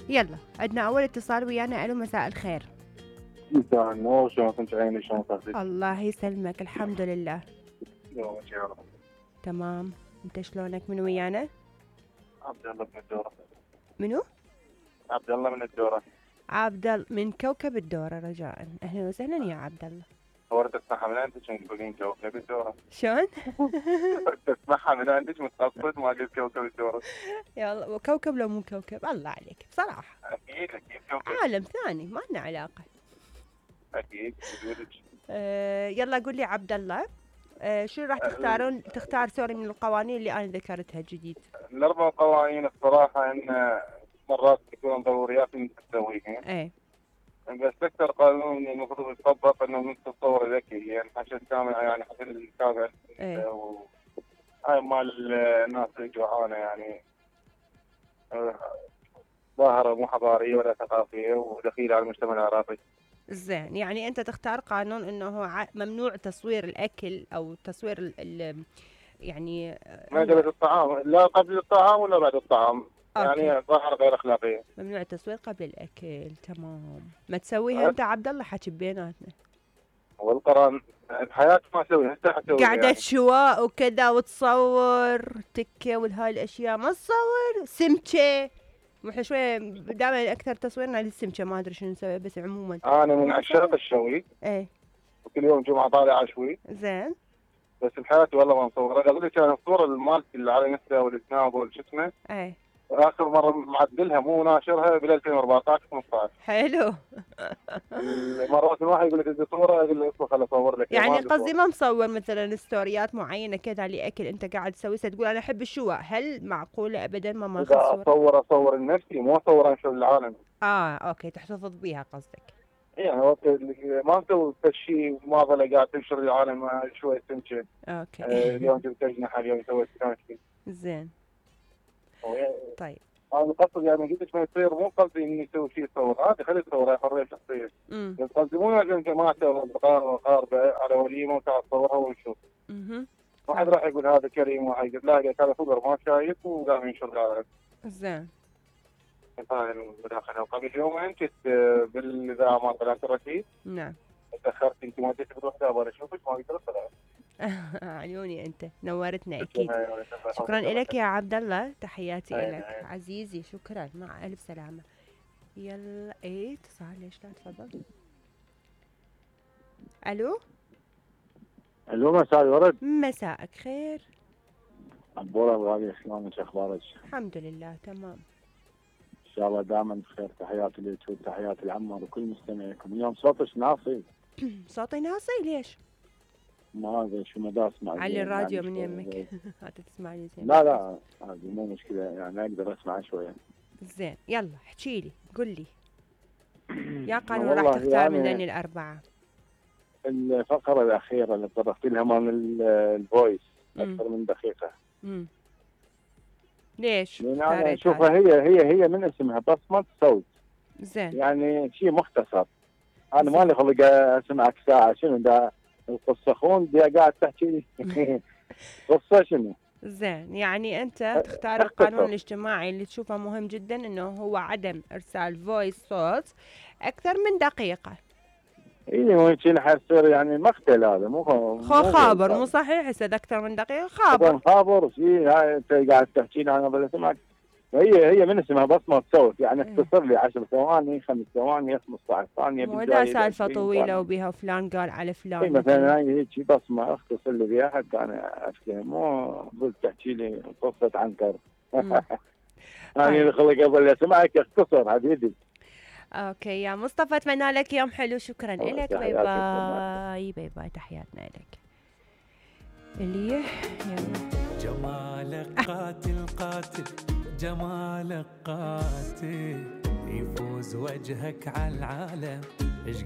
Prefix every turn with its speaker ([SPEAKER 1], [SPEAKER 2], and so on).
[SPEAKER 1] يلا عندنا أول اتصال ويانا. ألو مساء الخير.
[SPEAKER 2] مساء النور، شلون كنت عيني؟ شلون صحتك؟
[SPEAKER 1] الله يسلمك، الحمد لله
[SPEAKER 2] يومك يا رب.
[SPEAKER 1] تمام. أنت شلونك؟ من ويانا؟
[SPEAKER 2] عبد الله من الدورة.
[SPEAKER 1] منو؟
[SPEAKER 2] عبد الله من الدورة.
[SPEAKER 1] عبد الله من كوكب الدورة، رجاء أهلا وسهلا يا عبد الله.
[SPEAKER 2] ورد تسمعها من عندك تقولين كوكب الدورة.
[SPEAKER 1] شلون؟
[SPEAKER 2] تسمعها من عندك متخصص ما قلت كوكب الدورة.
[SPEAKER 1] يلا وكوكب لو مو كوكب الله عليك بصراحة.
[SPEAKER 2] أكيد كوكب.
[SPEAKER 1] عالم ثاني ما لنا علاقة.
[SPEAKER 2] أكيد وجودك.
[SPEAKER 1] يلا قول لي عبد الله، شو راح تختار سوري من القوانين اللي أنا ذكرتها جديد؟
[SPEAKER 2] الأربع قوانين الصراحة إن مرات تكون ضروريات إنك تسويها.
[SPEAKER 1] إيه.
[SPEAKER 2] بس أكثر قانون المفروض يطبق إنه من التصور ذكي، يعني عشان كامل يعني حسن الكامل.
[SPEAKER 1] إيه.
[SPEAKER 2] هاي مال الناس اللي جوعانة يعني ظاهرة مو حضارية ولا ثقافية ودخيلة على المجتمع العربي.
[SPEAKER 1] زين، يعني أنت تختار قانون إنه ممنوع تصوير الأكل أو تصوير يعني
[SPEAKER 2] ما قبل الطعام، لا قبل الطعام ولا بعد الطعام.
[SPEAKER 1] أوكي.
[SPEAKER 2] يعني ظاهرة غير أخلاقية.
[SPEAKER 1] ممنوع التصوير قبل الأكل، تمام. ما تسويها أنت عبد الله، حكي بيناتنا.
[SPEAKER 2] والقرآن بحياتي ما أسويها، هسه حسويها.
[SPEAKER 1] قعدة يعني شواء وكذا وتصور تكة والهاي الأشياء ما تصور سمكة. واحنا شوية دائما أكثر تصويرنا للسمكة، ما أدري شنو نسوي بس عموما.
[SPEAKER 2] أنا من عشاق الشوي.
[SPEAKER 1] إيه.
[SPEAKER 2] وكل يوم جمعة طالع أشوي.
[SPEAKER 1] زين.
[SPEAKER 2] بس بحياتي والله ما مصور. أقول لك أنا الصورة المالتي اللي على انستا والسناب والشو اسمه.
[SPEAKER 1] إيه.
[SPEAKER 2] آخر مرة معدلها مو ناشرها بال 2014 15.
[SPEAKER 1] حلو.
[SPEAKER 2] مرات الواحد يقول لك بدي صورة، أقول له اصبر خل أصور لك.
[SPEAKER 1] يعني قصدي ما مصور مثلا ستوريات معينة كذا لأكل أنت قاعد تسوي تقول أنا أحب الشواء، هل معقولة أبدا ما ماخذ
[SPEAKER 2] صور؟ أصور لنفسي مو أصور أنشر للعالم.
[SPEAKER 1] أوكي، تحتفظ بيها قصدك.
[SPEAKER 2] يعني وقت ما نسوي شيء ما ظل قاعد تنشر للعالم شوية سمكة.
[SPEAKER 1] اوكي.
[SPEAKER 2] اليوم جبت أجنحة، اليوم سويت كانشي.
[SPEAKER 1] زين. طيب
[SPEAKER 2] أنا قصدي يعني قلت ما يصير، مو قصدي إني أسوي شيء صور عادي، خلي صور هاي حرية شخصية. بس قصدي مو لازم جماعة وأقاربة على وليمة وتعال صورها ونشوف. واحد راح يقول هذا كريم، واحد يقول لا هذا فقر ما شايف وقام ينشر العالم.
[SPEAKER 1] زين.
[SPEAKER 2] هاي المداخلة. وقبل يومين كنت بالإذاعة مال قناة الرشيد.
[SPEAKER 1] نعم.
[SPEAKER 2] تأخرت انت ما جيت بروحها، ابغى اشوفك ما قدرت اطلع.
[SPEAKER 1] عيوني انت نورتنا اكيد. شكرا لك يا عبد الله، تحياتي لك عزيزي، شكرا، مع الف سلامه. يلا ايه اتصال، ليش لا؟ تفضل. الو
[SPEAKER 2] مساء الورد.
[SPEAKER 1] مساءك خير.
[SPEAKER 2] عبورة الغالية، شلونك؟ اخبارك؟
[SPEAKER 1] الحمد لله تمام
[SPEAKER 2] ان شاء الله دائما بخير. تحياتي لك وتحياتي العمر وكل مستمعيكم. اليوم صوتك ناصي.
[SPEAKER 1] صوتي ناصي ليش؟
[SPEAKER 2] ما ادري شو مدى اسمع
[SPEAKER 1] على الراديو من يمك. هات تسمعني زين.
[SPEAKER 2] لا هذه مو مشكله، يعني اقدر اسمع شويه.
[SPEAKER 1] زين يلا احكي لي، قل لي يا قانون راح تختار يعني من الاربعه.
[SPEAKER 2] الفقره الاخيره اللي طرقت لها مال الفويس اكثر من دقيقه.
[SPEAKER 1] ليش؟
[SPEAKER 2] لان انا اشوفها هي من اسمها بصمه صوت.
[SPEAKER 1] زين.
[SPEAKER 2] يعني شيء مختصر. انا مالي خلق اسمعك ساعه. شنو ده القصه خون دي قاعد تحكي لي قصه شنو؟
[SPEAKER 1] زين، يعني انت تختار القانون الاجتماعي اللي تشوفه مهم جدا، انه هو عدم ارسال فويس صوت اكثر من دقيقه.
[SPEAKER 2] اي ممكن حيصير يعني مقتل. هذا مو
[SPEAKER 1] خابر، مو صحيح. هسه اكثر من دقيقه
[SPEAKER 2] خابر شيء. هاي انت قاعد تحكي لي انا بسمعك. هي من اسمها بصمه صوت، يعني اختصر لي 10 ثواني 5 ثواني 15 ثانيه.
[SPEAKER 1] ودا سالفه طويله وبها فلان قال على فلان.
[SPEAKER 2] مثلا هاي هيك بصمه اختصر لي بها حتى انا افهم. مو قلت تحكي لي قصه عنكر. يعني خلق اظل اسمعك اختصر حبيبي.
[SPEAKER 1] اوكي يا مصطفى، اتمنى لك يوم حلو. شكرا لك. باي باي باي باي. تحياتنا لك. اللي يلا.
[SPEAKER 3] جمالك قاتل قاتل، جمالك قاتل، يفوز وجهك على العالم.